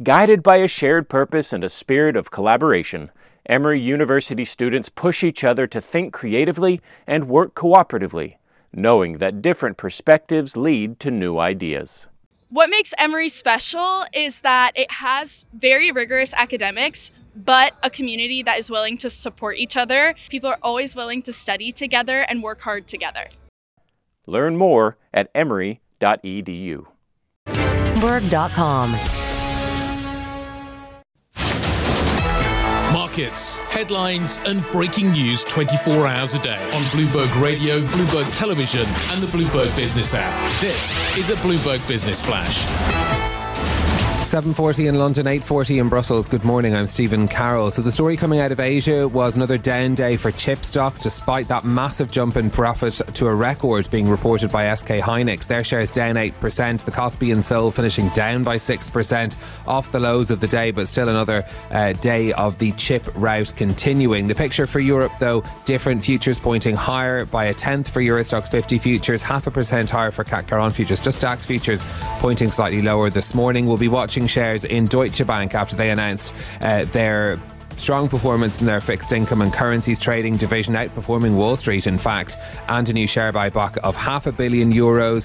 Guided by a shared purpose and a spirit of collaboration, Emory University students push each other to think creatively and work cooperatively, knowing that different perspectives lead to new ideas. What makes Emory special is that it has very rigorous academics, but a community that is willing to support each other. People are always willing to study together and work hard together. Learn more at emory.edu. Bloomberg.com. Markets, headlines and breaking news 24 hours a day on Bloomberg Radio, Bloomberg Television and the Bloomberg Business app. This is a Bloomberg Business Flash. 7:40 in London, 8:40 in Brussels. Good morning, I'm Stephen Carroll. So the story coming out of Asia was another down day for chip stocks, despite that massive jump in profit to a record being reported by SK Hynix. Their shares down 8%. The Kospi and Seoul finishing down by 6% off the lows of the day, but still another day of the chip rout continuing. The picture for Europe, though, different. Futures pointing higher by a tenth for Eurostoxx 50 futures, 0.5% higher for CAC 40 futures. Just DAX futures pointing slightly lower this morning. We'll be watching shares in Deutsche Bank after they announced their strong performance in their fixed income and currencies trading division, outperforming Wall Street in fact, and a new share buyback of €500 million.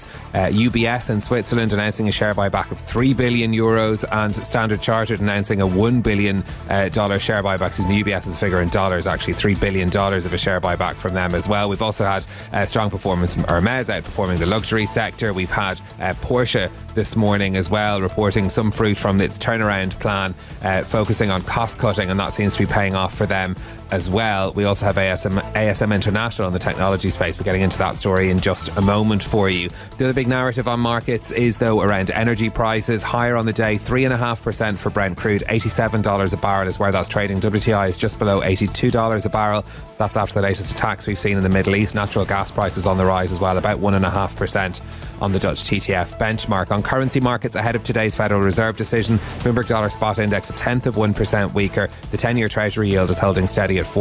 UBS in Switzerland announcing a share buyback of €3 billion, and Standard Chartered announcing a $1 billion share buyback. UBS's figure in dollars, actually $3 billion of a share buyback from them as well. We've also had strong performance from Hermes outperforming the luxury sector. We've had Porsche this morning as well, reporting some fruit from its turnaround plan, focusing on cost cutting, and that seems to be paying off for them as well. We also have ASM International in the technology space. We're getting into that story in just a moment for you. The other big narrative on markets is, though, around energy prices. Higher on the day, 3.5% for Brent crude. $87 a barrel is where that's trading. WTI is just below $82 a barrel. That's after the latest attacks we've seen in the Middle East. Natural gas prices on the rise as well, about 1.5% on the Dutch TTF benchmark. On currency markets, ahead of today's Federal Reserve decision, Bloomberg Dollar Spot Index 0.1% weaker. The 10-year Treasury yield is holding steady at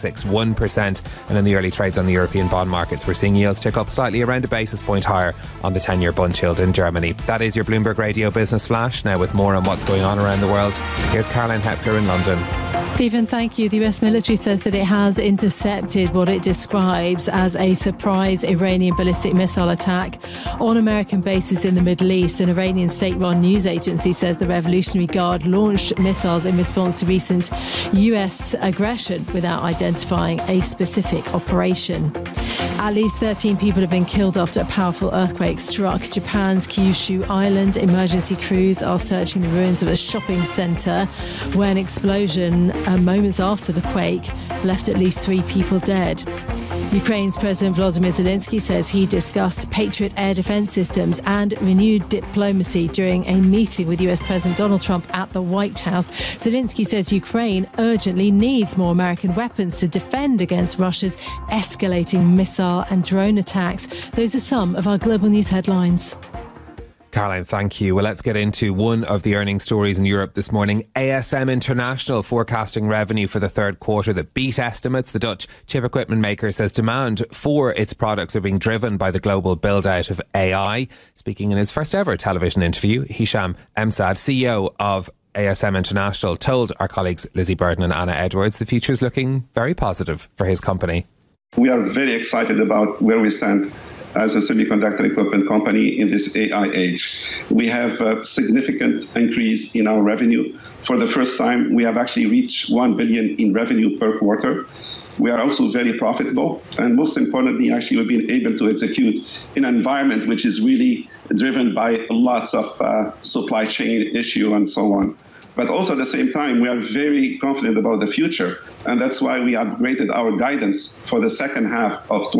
4.61%. And in the early trades on the European bond markets, we're seeing yields tick up slightly, around a basis point higher on the 10-year Bund yield in Germany. That is your Bloomberg Radio Business Flash. Now, with more on what's going on around the world, here's Caroline Hepker in London. Stephen, thank you. The US military says that it has intercepted what it describes as a surprise Iranian ballistic missile attack on American bases in the Middle East. An Iranian state-run news agency says the Revolutionary Guard launched missiles in response to recent US aggression without identifying a specific operation. At least 13 people have been killed after a powerful earthquake struck Japan's Kyushu Island. Emergency crews are searching the ruins of a shopping centre where an explosion moments after the quake left at least 3 people dead. Ukraine's President Volodymyr Zelensky says he discussed Patriot air defence systems and renewed diplomacy during a meeting with US President Donald Trump at the White House. Zelensky says Ukraine urgently needs more American weapons to defend against Russia's escalating missile and drone attacks. Those are some of our global news headlines. Caroline, thank you. Well, let's get into one of the earnings stories in Europe this morning. ASM International forecasting revenue for the third quarter that beat estimates. The Dutch chip equipment maker says demand for its products are being driven by the global build-out of AI. Speaking in his first ever television interview, Hisham Emsad, CEO of ASM International, told our colleagues Lizzie Burden and Anna Edwards the future is looking very positive for his company. We are very excited about where we stand as a semiconductor equipment company in this AI age. We have a significant increase in our revenue. For the first time, we have actually reached 1 billion in revenue per quarter. We are also very profitable. And most importantly, actually, we've been able to execute in an environment which is really driven by lots of supply chain issue and so on. But also at the same time, we are very confident about the future. And that's why we upgraded our guidance for the second half of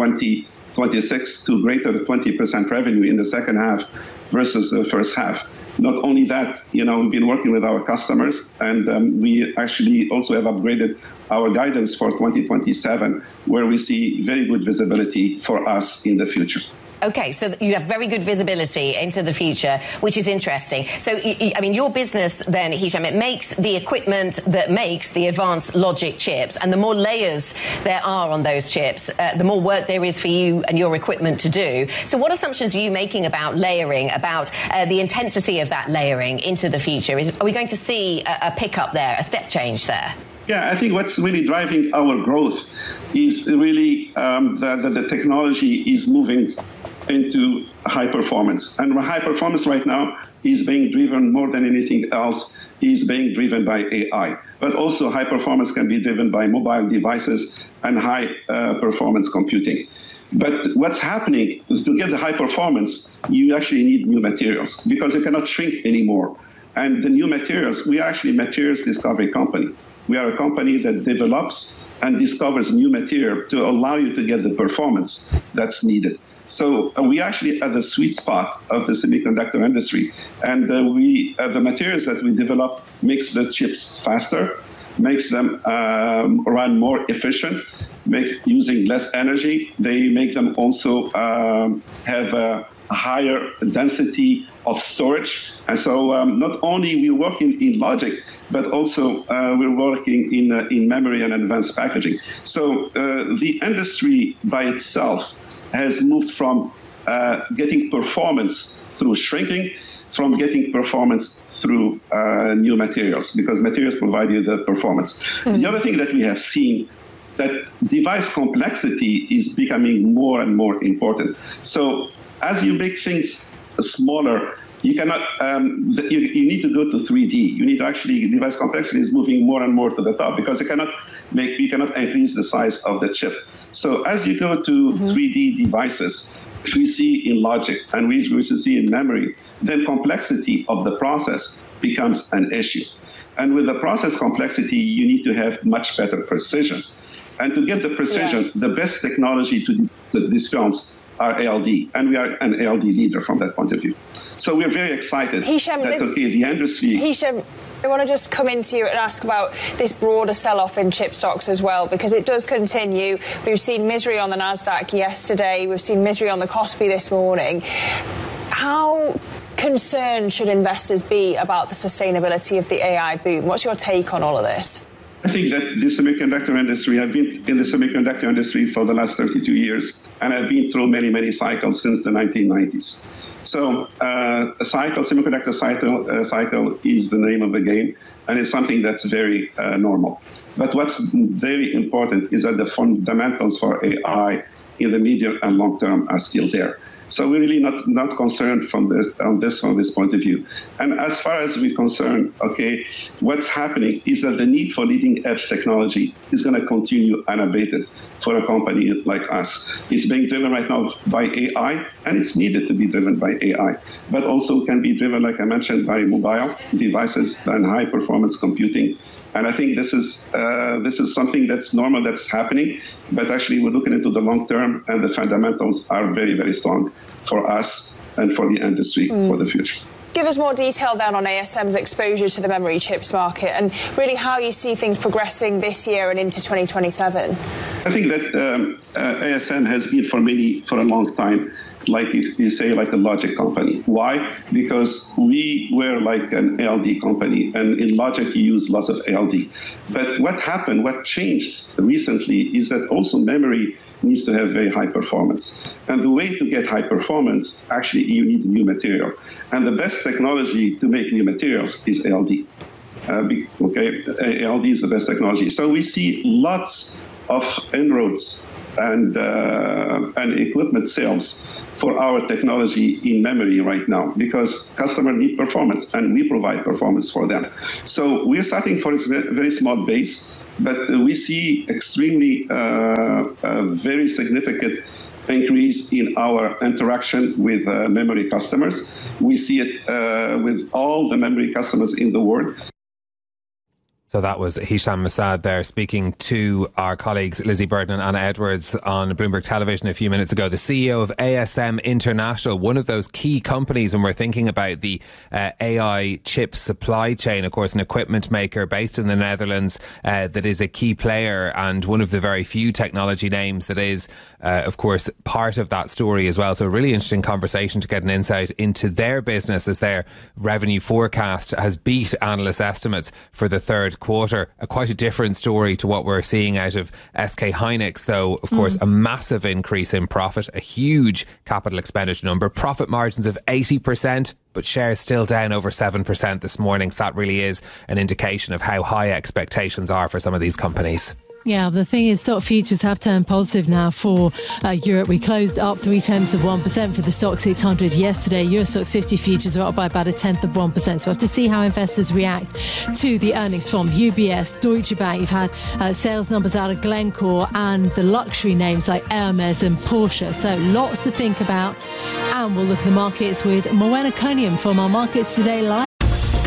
2026 to greater than 20% revenue in the second half versus the first half. Not only that, we've been working with our customers, and we actually also have upgraded our guidance for 2027, where we see very good visibility for us in the future. Okay, so you have very good visibility into the future, which is interesting. So, I mean, your business then, Hisham, it makes the equipment that makes the advanced logic chips, and the more layers there are on those chips, the more work there is for you and your equipment to do. So what assumptions are you making about layering, about the intensity of that layering into the future? Are we going to see a pickup there, a step change there? Yeah, I think what's really driving our growth is really that the technology is moving into high performance. And high performance right now is being driven more than anything else, is being driven by AI. But also high performance can be driven by mobile devices and high performance computing. But what's happening is to get the high performance, you actually need new materials because you cannot shrink anymore. And the new materials, we are actually a materials discovery company. We are a company that develops and discovers new material to allow you to get the performance that's needed. So we actually at the sweet spot of the semiconductor industry, and the materials that we develop makes the chips faster, makes them run more efficient, using less energy. They make them also have a higher density of storage. And so not only we're working in logic, but also we're working in memory and advanced packaging. So the industry by itself has moved from getting performance through shrinking, from getting performance through new materials, because materials provide you the performance. Mm-hmm. The other thing that we have seen, that device complexity is becoming more and more important. So as you make things smaller, you cannot. You need to go to 3D. You need to actually, device complexity is moving more and more to the top because you cannot increase the size of the chip. So as you go to 3D devices, which we see in logic and we see in memory, then complexity of the process becomes an issue. And with the process complexity, you need to have much better precision. And to get the precision, the best technology to do these films are ALD, and we are an ALD leader from that point of view. So we're very excited the industry... Hisham, I want to just come into you and ask about this broader sell-off in chip stocks as well, because it does continue. We've seen misery on the Nasdaq yesterday. We've seen misery on the Kospi this morning. How concerned should investors be about the sustainability of the AI boom? What's your take on all of this? I think that the semiconductor industry, I've been in the semiconductor industry for the last 32 years, and I've been through many, many cycles since the 1990s. So semiconductor cycle is the name of the game, and it's something that's very normal. But what's very important is that the fundamentals for AI in the medium and long term are still there. So we're really not concerned from this point of view. And as far as we're concerned, what's happening is that the need for leading edge technology is going to continue unabated for a company like us. It's being driven right now by AI, and it's needed to be driven by AI, but also can be driven, like I mentioned, by mobile devices and high performance computing. And I think this is something that's normal, that's happening, but actually we're looking into the long term, and the fundamentals are very, very strong for us and for the industry for the future. Give us more detail then on ASM's exposure to the memory chips market and really how you see things progressing this year and into 2027. I think that ASM has been for a long time, like you say, like a logic company. Why? Because we were like an ALD company, and in logic you use lots of ALD. But what changed recently is that also memory needs to have very high performance. And the way to get high performance, actually you need new material. And the best technology to make new materials is ALD. ALD is the best technology. So we see lots of inroads and equipment sales for our technology in memory right now, because customers need performance and we provide performance for them. So we're starting for a very small base, but we see extremely very significant increase in our interaction with memory customers. We see it with all the memory customers in the world. So that was Hisham Masad there speaking to our colleagues Lizzie Burton and Anna Edwards on Bloomberg Television a few minutes ago. The CEO of ASM International, one of those key companies when we're thinking about the AI chip supply chain, of course, an equipment maker based in the Netherlands that is a key player and one of the very few technology names that is, of course, part of that story as well. So a really interesting conversation to get an insight into their business as their revenue forecast has beat analyst estimates for the third quarter. Quite a different story to what we're seeing out of SK Hynix, though, of course, a massive increase in profit, a huge capital expenditure number, profit margins of 80%, but shares still down over 7% this morning. So that really is an indication of how high expectations are for some of these companies. Yeah, the thing is, stock futures have turned positive now for Europe. We closed up 0.3% for the Stoxx 600 yesterday. Euro Stoxx 50 futures are up by about 0.1%. So we have to see how investors react to the earnings from UBS, Deutsche Bank. You've had sales numbers out of Glencore and the luxury names like Hermes and Porsche. So lots to think about. And we'll look at the markets with Morwenna Coniam from our Markets Today Live.